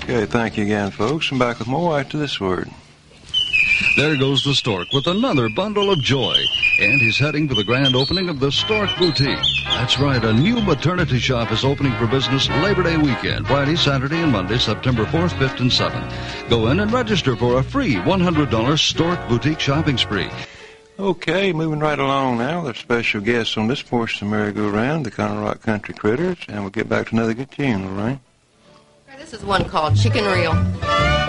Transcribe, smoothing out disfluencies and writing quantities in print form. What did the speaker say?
Okay, thank you again, folks. I'm back with more after this word. There goes the stork with another bundle of joy. And he's heading for the grand opening of the Stork Boutique. That's right, a new maternity shop is opening for business Labor Day weekend, Friday, Saturday, and Monday, September 4th, 5th, and 7th. Go in and register for a free $100 Stork Boutique shopping spree. Okay, moving right along now. There's special guests on this portion of the merry-go-round, the Conroe Rock Country Critters, and we'll get back to another good tune, all right? This is one called Chicken Reel.